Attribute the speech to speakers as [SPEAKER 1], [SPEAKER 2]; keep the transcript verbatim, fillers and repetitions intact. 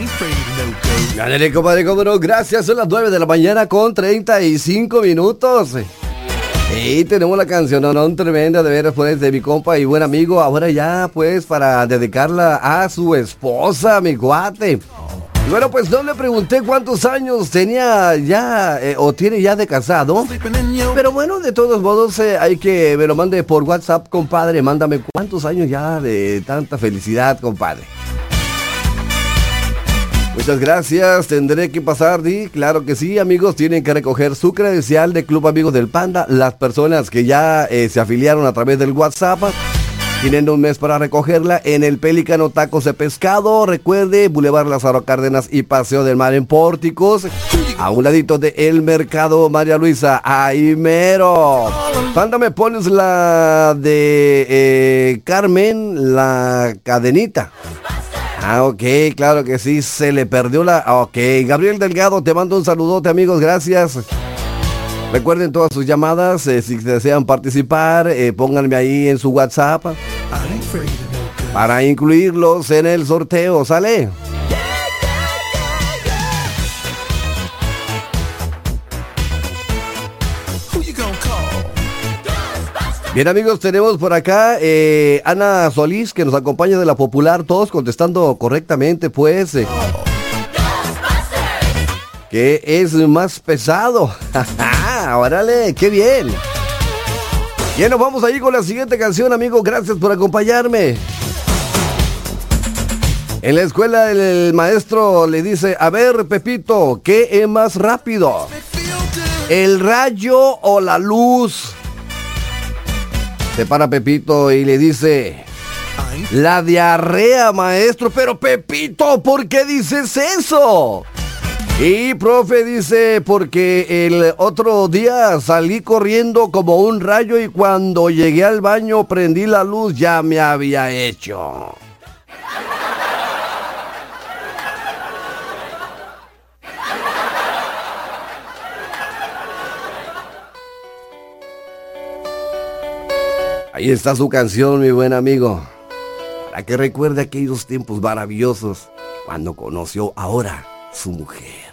[SPEAKER 1] Dale, compadre, cómo no, gracias, son las nueve de la mañana con treinta y cinco minutos. Y tenemos la canción, no, no, tremenda de veras, pues, de mi compa y buen amigo. Ahora ya, pues, para dedicarla a su esposa, mi cuate. Y bueno, pues no le pregunté cuántos años tenía ya, eh, o tiene ya de casado. Pero bueno, de todos modos, eh, hay que me lo mande por WhatsApp, compadre. Mándame cuántos años ya de tanta felicidad, compadre. Muchas gracias, tendré que pasar, Di. Claro que sí, amigos, tienen que recoger su credencial de Club Amigos del Panda. Las personas que ya eh, se afiliaron a través del WhatsApp tienen un mes para recogerla en el Pelícano Tacos de Pescado. Recuerde, Boulevard Lázaro Cárdenas y Paseo del Mar en Pórticos, a un ladito de El Mercado María Luisa, ahí mero. Panda, me pones la de eh, Carmen, la cadenita. Ah, ok, claro que sí, se le perdió la... Ok, Gabriel Delgado, te mando un saludote, amigos, gracias. Recuerden todas sus llamadas, eh, si desean participar, eh, pónganme ahí en su WhatsApp para incluirlos en el sorteo, ¿sale? Bien, amigos, tenemos por acá eh, Ana Solís, que nos acompaña de la Popular, todos contestando correctamente, pues. Eh, ¿Qué es más pesado? ¡Órale! ¡Qué bien! Bien, nos vamos ahí con la siguiente canción, amigos. Gracias por acompañarme. En la escuela el, el maestro le dice, a ver, Pepito, ¿qué es más rápido? ¿El rayo o la luz? Se para Pepito y le dice, la diarrea, maestro. Pero Pepito, ¿por qué dices eso? Y profe dice, porque el otro día salí corriendo como un rayo y cuando llegué al baño prendí la luz, ya me había hecho. Ahí está su canción, mi buen amigo, para que recuerde aquellos tiempos maravillosos cuando conoció ahora su mujer.